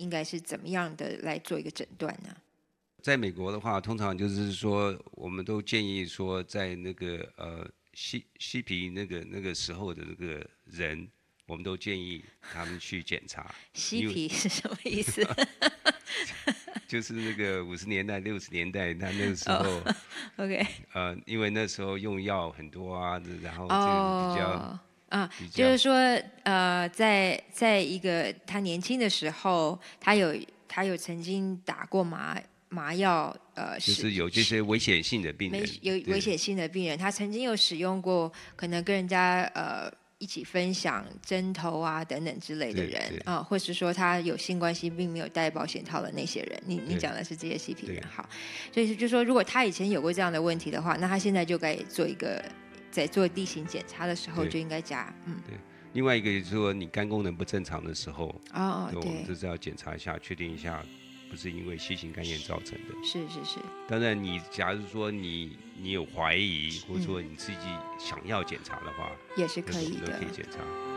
应该是怎么样的来做一个诊断呢？ 在美国的话，通常就是说，我们都建议说，在那个嬉皮那个时候的那个人，我们都建议他们去检查。 嬉皮是什么意思？ 就是那个50年代、60年代，他那个时候， OK， 因为那时候用药很多啊，然后这个比较就是说，在一个他年轻的时候，他有曾经打过麻药， 就是有这些危险性的病人， 有危险性的病人，他曾经有使用过，可能跟人家一起分享针头啊等等之类的人啊，或是说他有性关系并没有戴保险套的那些人，你讲的是这些嬉皮人，好，所以就说如果他以前有过这样的问题的话，那他现在就该做一个，在做例行检查的时候就应该加， 对。另外一个就是说，你肝功能不正常的时候， 对， 我们就是要检查一下，确定一下不是因为C型肝炎造成的。 是。 当然，假如说你有怀疑，或者说你自己想要检查的话， 也是可以的， 都可以检查。